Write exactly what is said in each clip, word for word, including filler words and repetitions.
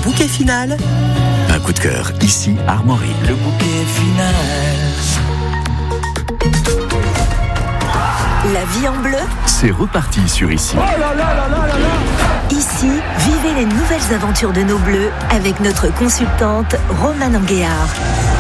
bouquet final. Un coup de cœur, ici, Armory. Le bouquet final. La vie en bleu. C'est reparti sur Ici. Oh là là là là là là. Ici, vivez les nouvelles aventures de nos bleus avec notre consultante Romane Anguéard.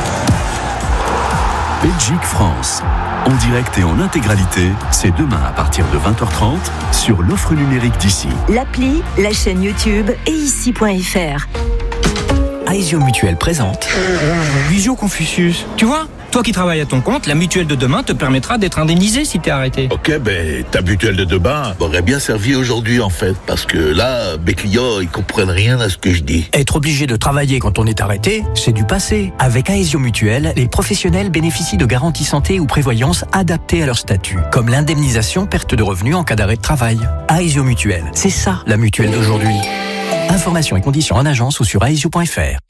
Belgique-France. En direct et en intégralité, c'est demain à partir de vingt heures trente sur l'offre numérique d'Ici. L'appli, la chaîne YouTube et ici point f r. Aesio Mutuelle présente Visio Confucius. Tu vois, toi qui travailles à ton compte, la mutuelle de demain te permettra d'être indemnisé si t'es arrêté. Ok, ben ta mutuelle de demain m'aurait bien servi aujourd'hui en fait, parce que là, mes clients, ils comprennent rien à ce que je dis. Être obligé de travailler quand on est arrêté, c'est du passé. Avec Aesio Mutuelle, les professionnels bénéficient de garanties santé ou prévoyance adaptées à leur statut, comme l'indemnisation perte de revenus en cas d'arrêt de travail. Aesio Mutuelle, c'est ça la mutuelle d'aujourd'hui. Informations et conditions en agence ou sur aesio point f r.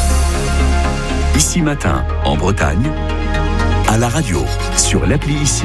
Ici matin, en Bretagne, à la radio, sur l'appli Ici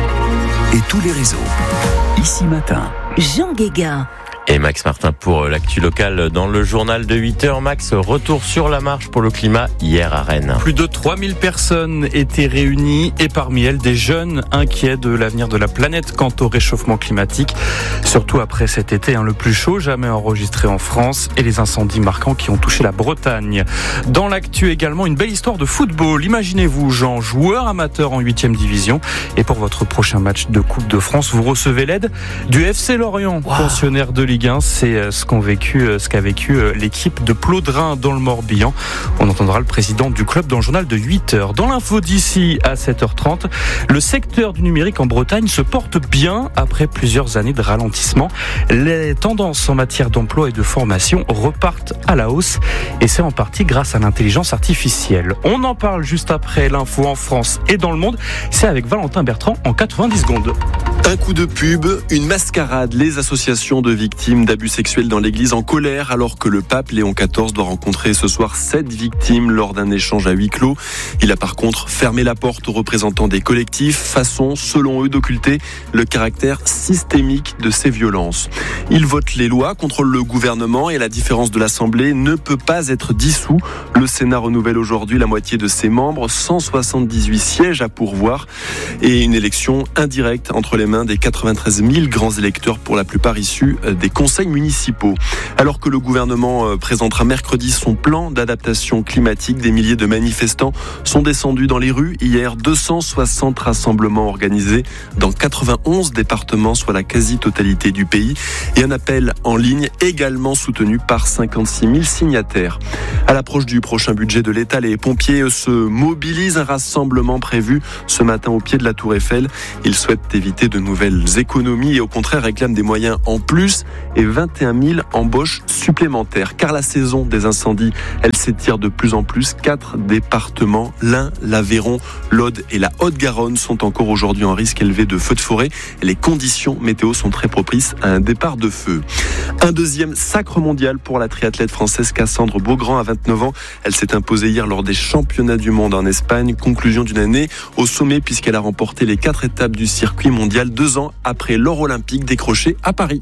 et tous les réseaux. Ici matin. Jean Guéguin. Et Max Martin pour l'actu locale dans le journal de huit heures. Max, retour sur la marche pour le climat hier à Rennes. Plus de trois mille personnes étaient réunies et parmi elles des jeunes inquiets de l'avenir de la planète quant au réchauffement climatique. Surtout après cet été hein, le plus chaud jamais enregistré en France et les incendies marquants qui ont touché la Bretagne. Dans l'actu également, une belle histoire de football. Imaginez-vous Jean, joueur amateur en huitième division. Et pour votre prochain match de Coupe de France, vous recevez l'aide du F C Lorient, wow. pensionnaire de Ligue un. C'est ce qu'ont vécu, ce qu'a vécu l'équipe de Plodrin dans le Morbihan. On entendra le président du club dans le journal de huit heures. Dans l'info d'ici à sept heures trente, le secteur du numérique en Bretagne se porte bien après plusieurs années de ralentissement. Les tendances en matière d'emploi et de formation repartent à la hausse et c'est en partie grâce à l'intelligence artificielle. On en parle juste après l'info en France et dans le monde. C'est avec Valentin Bertrand en quatre-vingt-dix secondes. Un coup de pub, une mascarade. Les associations de victimes d'abus sexuels dans l'église en colère alors que le pape Léon quatorze doit rencontrer ce soir sept victimes lors d'un échange à huis clos. Il a par contre fermé la porte aux représentants des collectifs, façon selon eux d'occulter le caractère systémique de ces violences. Il vote les lois, contrôle le gouvernement et la différence de l'Assemblée ne peut pas être dissous. Le Sénat renouvelle aujourd'hui la moitié de ses membres, cent soixante-dix-huit sièges à pourvoir et une élection indirecte entre les mains des quatre-vingt-treize mille grands électeurs pour la plupart issus des conseils municipaux. Alors que le gouvernement présentera mercredi son plan d'adaptation climatique, des milliers de manifestants sont descendus dans les rues. Hier, deux cent soixante rassemblements organisés dans quatre-vingt-onze départements, soit la quasi-totalité du pays, et un appel en ligne également soutenu par cinquante-six mille signataires. À l'approche du prochain budget de l'État, les pompiers se mobilisent. Un rassemblement prévu ce matin au pied de la Tour Eiffel. Ils souhaitent éviter de nouvelles économies et au contraire réclament des moyens en plus et vingt et un mille embauches supplémentaires. Car la saison des incendies, elle s'étire de plus en plus. Quatre départements, l'Ain, l'Aveyron, l'Aude et la Haute-Garonne sont encore aujourd'hui en risque élevé de feux de forêt. Les conditions météo sont très propices à un départ de feu. Un deuxième sacre mondial pour la triathlète française Cassandre Beaugrand à vingt-neuf ans. Elle s'est imposée hier lors des championnats du monde en Espagne. Conclusion d'une année au sommet puisqu'elle a remporté les quatre étapes du circuit mondial deux ans après l'or olympique décroché à Paris.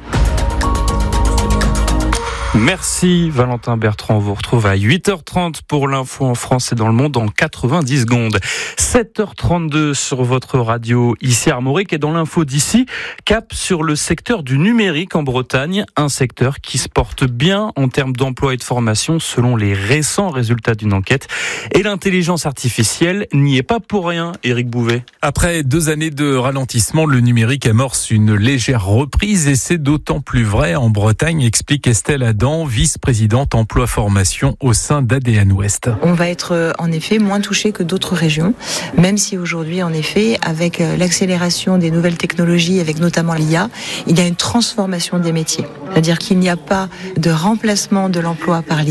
Merci Valentin Bertrand, on vous retrouve à huit heures trente pour l'info en France et dans le monde en quatre-vingt-dix secondes. sept heures trente-deux sur votre radio ici Armorique et dans l'info d'ici, cap sur le secteur du numérique en Bretagne, un secteur qui se porte bien en termes d'emploi et de formation selon les récents résultats d'une enquête. Et l'intelligence artificielle n'y est pas pour rien, Éric Bouvet. Après deux années de ralentissement, le numérique amorce une légère reprise et c'est d'autant plus vrai en Bretagne, explique Estelle Adam, vice-présidente emploi-formation au sein d'A D N Ouest. On va être en effet moins touché que d'autres régions, même si aujourd'hui, en effet, avec l'accélération des nouvelles technologies, avec notamment l'I A, il y a une transformation des métiers. C'est-à-dire qu'il n'y a pas de remplacement de l'emploi par l'I A,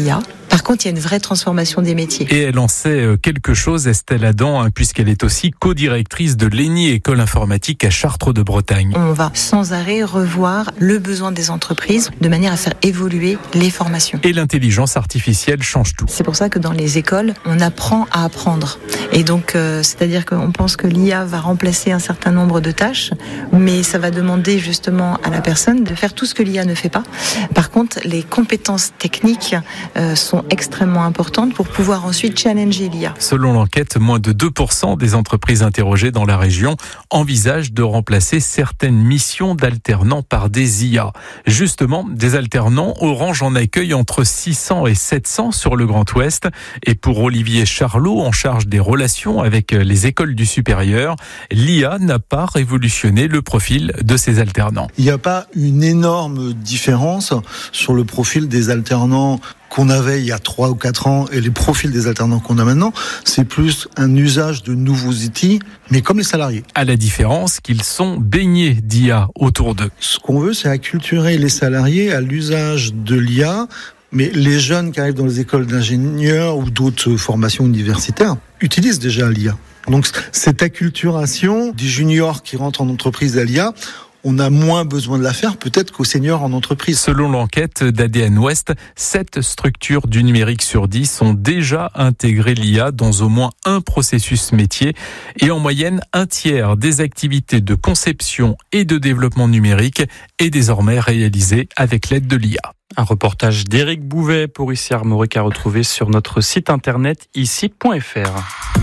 Par contre, il y a une vraie transformation des métiers. Et elle en sait quelque chose, Estelle Adam, hein, puisqu'elle est aussi co-directrice de l'E N I, École informatique à Chartres de Bretagne. On va sans arrêt revoir le besoin des entreprises de manière à faire évoluer les formations. Et l'intelligence artificielle change tout. C'est pour ça que dans les écoles, on apprend à apprendre. Et donc, euh, c'est-à-dire qu'on pense que l'I A va remplacer un certain nombre de tâches, mais ça va demander justement à la personne de faire tout ce que l'I A ne fait pas. Par contre, les compétences techniques euh, sont extrêmement importantes pour pouvoir ensuite challenger l'I A. Selon l'enquête, moins de deux pour cent des entreprises interrogées dans la région envisagent de remplacer certaines missions d'alternants par des I A. Justement, des alternants, Orange en accueille entre six cents et sept cents sur le Grand Ouest. Et pour Olivier Charlot, en charge des relations avec les écoles du supérieur, l'I A n'a pas révolutionné le profil de ces alternants. Il n'y a pas une énorme différence sur le profil des alternants qu'on avait il y a trois ou quatre ans et les profils des alternants qu'on a maintenant. C'est plus un usage de nouveaux outils, mais comme les salariés. À la différence qu'ils sont baignés d'I A autour d'eux. Ce qu'on veut, c'est acculturer les salariés à l'usage de l'I A, mais les jeunes qui arrivent dans les écoles d'ingénieurs ou d'autres formations universitaires utilisent déjà l'I A. Donc cette acculturation des juniors qui rentrent en entreprise à l'I A, on a moins besoin de la faire peut-être qu'aux seniors en entreprise. Selon l'enquête d'A D N Ouest, sept structures du numérique sur dix ont déjà intégré l'I A dans au moins un processus métier. Et en moyenne, un tiers des activités de conception et de développement numérique est désormais réalisé avec l'aide de l'I A. Un reportage d'Éric Bouvet pour Ici Armorique à retrouver sur notre site internet ici point f r.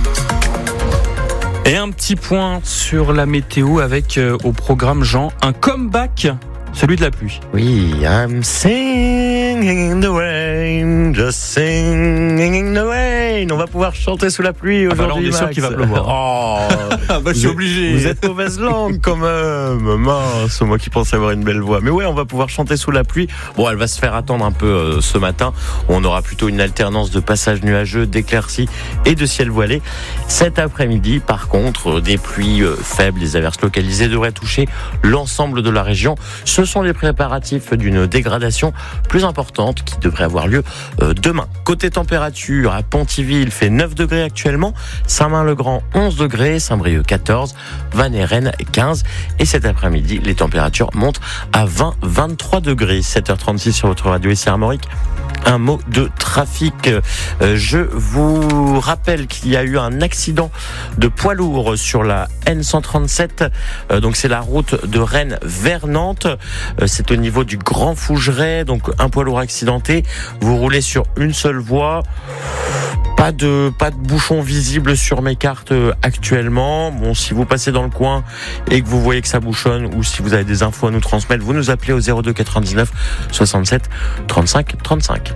Et un petit point sur la météo avec euh, au programme Jean, un comeback, celui de la pluie. Oui, I'm singing in the rain, just singing in the rain. On va pouvoir chanter sous la pluie aujourd'hui. Ah bah là, on est sûr qu'il va pleuvoir. Oh, bah, je suis obligé. Vous êtes mauvaise langue quand même. Mince, moi qui pense avoir une belle voix. Mais ouais, on va pouvoir chanter sous la pluie. Bon, elle va se faire attendre un peu euh, ce matin. On aura plutôt une alternance de passages nuageux, d'éclaircies et de ciel voilé. Cet après-midi, par contre, des pluies euh, faibles, les averses localisées devraient toucher l'ensemble de la région. Ce sont les préparatifs d'une dégradation plus importante qui devrait avoir lieu euh, demain. Côté température, à Pontivy, il fait neuf degrés actuellement, Saint-Main-le-Grand onze degrés, Saint-Brieuc quatorze, Vannes et Rennes quinze. Et cet après-midi, les températures montent à vingt à vingt-trois degrés. sept heures trente-six sur votre radio ici Armorique. Un mot de trafic. Je vous rappelle qu'il y a eu un accident de poids lourd sur la N cent trente-sept. Donc c'est la route de Rennes vers Nantes. C'est au niveau du Grand Fougeray. Donc un poids lourd accidenté. Vous roulez sur une seule voie. Pas de, pas de bouchon visible sur mes cartes actuellement. Bon, si vous passez dans le coin et que vous voyez que ça bouchonne ou si vous avez des infos à nous transmettre, vous nous appelez au zéro deux quatre-vingt-dix-neuf soixante-sept trente-cinq trente-cinq.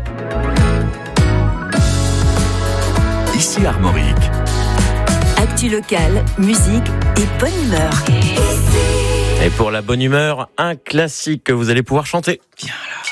Ici Armorique. Actu locale, musique et bonne humeur. Et pour la bonne humeur, un classique que vous allez pouvoir chanter. Viens là.